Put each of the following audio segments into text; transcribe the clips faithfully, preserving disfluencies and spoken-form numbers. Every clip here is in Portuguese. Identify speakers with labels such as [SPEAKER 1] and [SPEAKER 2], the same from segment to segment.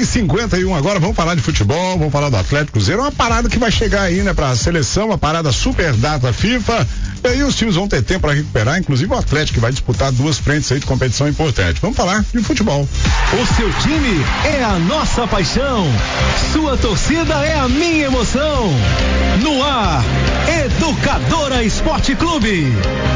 [SPEAKER 1] cinquenta e um agora, vamos falar de futebol, vamos falar do Atlético Cruzeiro, uma parada que vai chegar aí, né, pra seleção, uma parada super data FIFA, e aí os times vão ter tempo para recuperar, inclusive o Atlético que vai disputar duas frentes aí de competição importante. Vamos falar de futebol.
[SPEAKER 2] O seu time é a nossa paixão, sua torcida é a minha emoção. No ar, Educadora Esporte Clube.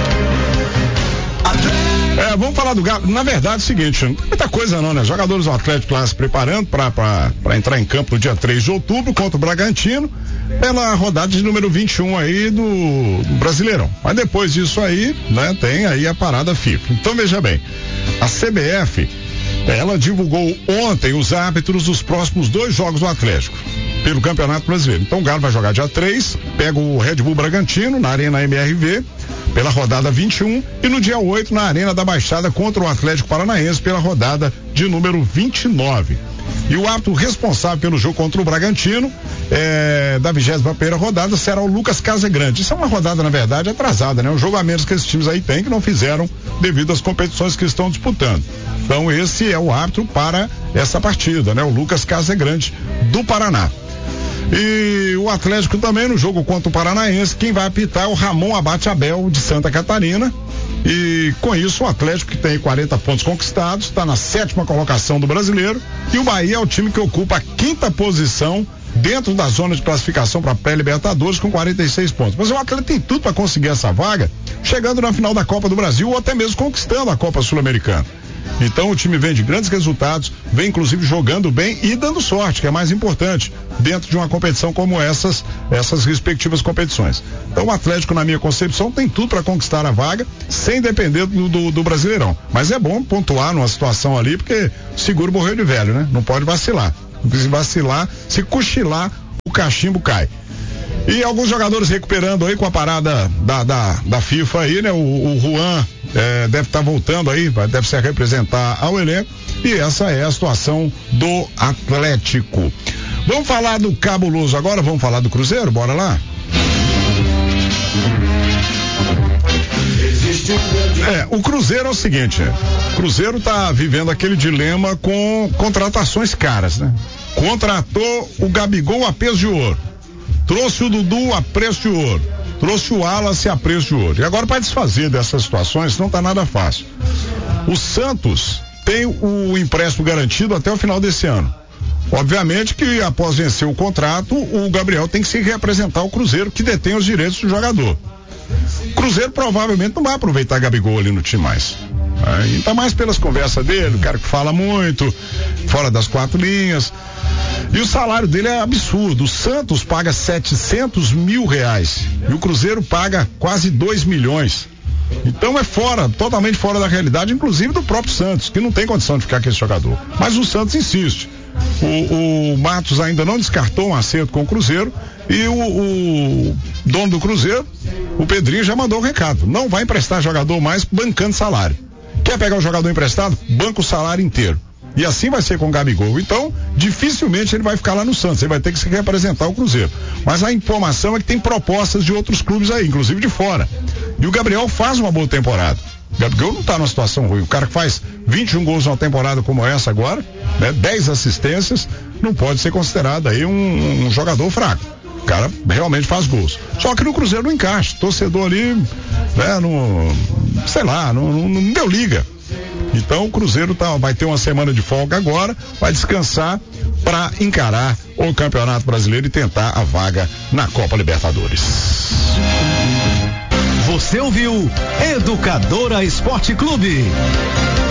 [SPEAKER 1] É, vamos falar do Galo. Na verdade, é o seguinte, não tem muita coisa não, né? Jogadores do Atlético lá se preparando para entrar em campo no dia três de outubro contra o Bragantino, pela rodada de número vinte e um aí do, do Brasileirão. Mas depois disso aí, né, tem aí a parada FIFA. Então veja bem, a C B F, ela divulgou ontem os árbitros dos próximos dois jogos do Atlético pelo Campeonato Brasileiro. Então o Galo vai jogar dia três, pega o Red Bull Bragantino na Arena M R V pela rodada vinte e um e no dia oito na Arena da Baixada contra o Atlético Paranaense pela rodada de número vinte e nove. E o árbitro responsável pelo jogo contra o Bragantino é, da vigésima primeira rodada será o Lucas Casagrande. Isso é uma rodada, na verdade, atrasada, né? Um jogo a menos que esses times aí têm, que não fizeram devido às competições que estão disputando. Então esse é o árbitro para essa partida, né? O Lucas Casagrande do Paraná. E o Atlético também no jogo contra o Paranaense, quem vai apitar é o Ramon Abate Abel de Santa Catarina. E com isso o Atlético, que tem quarenta pontos conquistados, está na sétima colocação do Brasileiro, e o Bahia é o time que ocupa a quinta posição dentro da zona de classificação para pré-Libertadores com quarenta e seis pontos. Mas o Atlético tem tudo para conseguir essa vaga, chegando na final da Copa do Brasil ou até mesmo conquistando a Copa Sul-Americana. Então o time vem de grandes resultados, vem inclusive jogando bem e dando sorte, que é mais importante dentro de uma competição como essas, essas respectivas competições. Então o Atlético, na minha concepção, tem tudo para conquistar a vaga, sem depender do, do, do Brasileirão. Mas é bom pontuar numa situação ali, porque seguro morreu de velho, né? Não pode vacilar. Se vacilar, se cochilar, o cachimbo cai. E alguns jogadores recuperando aí com a parada da, da, da FIFA aí, né? O, o Juan é, deve estar tá voltando aí, vai, deve se representar ao elenco, e essa é a situação do Atlético. Vamos falar do cabuloso agora, vamos falar do Cruzeiro, bora lá? É, o Cruzeiro é o seguinte, o Cruzeiro tá vivendo aquele dilema com contratações caras, né? Contratou o Gabigol a peso de ouro, trouxe o Dudu a preço de ouro, trouxe o Wallace a preço de ouro. E agora, para desfazer dessas situações, não tá nada fácil. O Santos tem o empréstimo garantido até o final desse ano. Obviamente que após vencer o contrato, o Gabriel tem que se representar o Cruzeiro, que detém os direitos do jogador. O Cruzeiro provavelmente não vai aproveitar Gabigol ali no time mais. Ainda mais pelas conversas dele, o cara que fala muito, fora das quatro linhas. E o salário dele é absurdo. O Santos paga setecentos mil reais e o Cruzeiro paga quase dois milhões. Então é fora, totalmente fora da realidade, inclusive do próprio Santos, que não tem condição de ficar com esse jogador. Mas o Santos insiste. O, o Matos ainda não descartou um acerto com o Cruzeiro e o, o dono do Cruzeiro, o Pedrinho, já mandou um recado: não vai emprestar jogador mais bancando salário. Quer pegar o jogador emprestado? Banca o salário inteiro. E assim vai ser com o Gabigol. Então, dificilmente ele vai ficar lá no Santos, ele vai ter que se representar o Cruzeiro. Mas a informação é que tem propostas de outros clubes aí, inclusive de fora. E o Gabriel faz uma boa temporada. O Gabigol não está numa situação ruim. O cara que faz vinte e um gols numa temporada como essa agora, né, dez assistências, não pode ser considerado aí um, um jogador fraco. O cara realmente faz gols. Só que no Cruzeiro não encaixa. Torcedor ali, né, no, sei lá, não, não, não deu liga. Então o Cruzeiro tá, vai ter uma semana de folga agora, vai descansar para encarar o Campeonato Brasileiro e tentar a vaga na Copa Libertadores.
[SPEAKER 2] Você ouviu Educadora Esporte Clube.